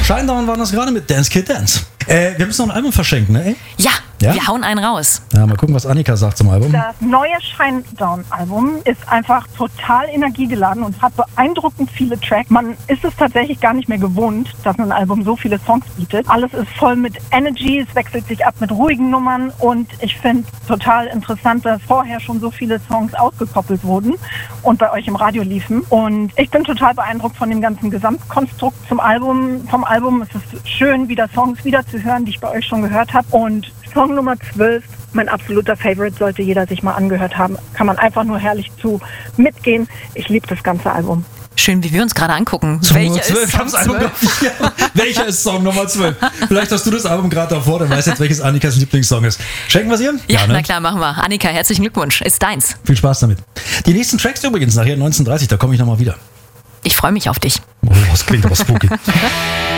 Shinedown waren das gerade mit Dance Kid Dance. Wir müssen noch ein Album verschenken, ne? Ja, Ja? wir hauen einen raus. Ja, mal gucken, was Annika sagt zum Album. Das neue Shinedown-Album ist einfach total energiegeladen und hat beeindruckend viele Tracks. Man ist es tatsächlich gar nicht mehr gewohnt, dass ein Album so viele Songs bietet. Alles ist voll mit Energy, es wechselt sich ab mit ruhigen Nummern und ich finde total interessant, dass vorher schon so viele Songs ausgekoppelt wurden und bei euch im Radio liefen. Und ich bin total beeindruckt von dem ganzen Gesamtkonstrukt vom Album. Es ist schön, wieder Songs wiederzuhören, die ich bei euch schon gehört habe. Und Song Nummer 12, mein absoluter Favorite, sollte jeder sich mal angehört haben. Kann man einfach nur herrlich zu mitgehen. Ich liebe das ganze Album. Schön, wie wir uns gerade angucken. Welcher ist Song 12? Welcher ist Song Nummer 12? Vielleicht hast du das Album gerade davor, dann weißt jetzt, welches Annikas Lieblingssong ist. Schenken wir es ihr? Ja, ne? na klar, machen wir. Annika, herzlichen Glückwunsch. Ist deins. Viel Spaß damit. Die nächsten Tracks übrigens nachher 19:30, da komme ich nochmal wieder. Ich freue mich auf dich. Oh, das klingt aber spooky.